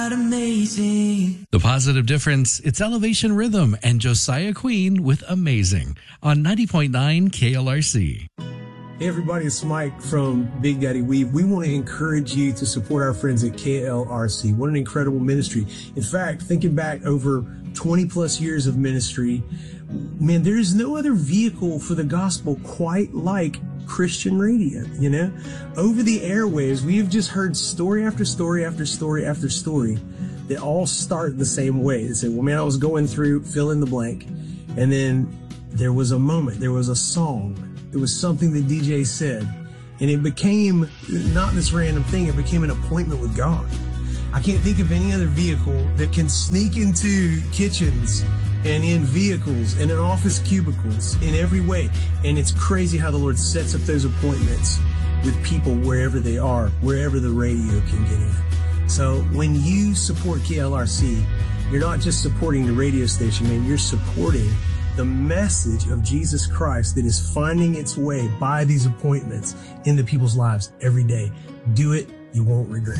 Amazing. The Positive Difference, it's Elevation Rhythm and Josiah Queen with Amazing on 90.9 KLRC. Hey everybody, it's Mike from Big Daddy Weave. We want to encourage you to support our friends at KLRC. What an incredible ministry. In fact, thinking back over 20 plus years of ministry, man, there is no other vehicle for the gospel quite like Christian radio, you know? Over the airwaves, we have just heard story after story after story after story that all start the same way. They say, well, man, I was going through fill in the blank, and then there was a moment, there was a song, it was something the DJ said, and it became not this random thing, it became an appointment with God. I can't think of any other vehicle that can sneak into kitchens and in vehicles and in office cubicles in every way. And it's crazy how the Lord sets up those appointments with people wherever they are, wherever the radio can get in. So when you support KLRC, you're not just supporting the radio station, man, you're supporting the message of Jesus Christ that is finding its way by these appointments into people's lives every day. Do it. You won't regret.